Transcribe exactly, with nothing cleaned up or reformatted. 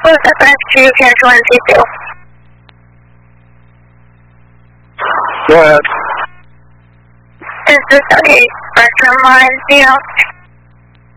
Close up S two, cancel one C two. Go ahead. This is seventy-eight, restaurant line, you know.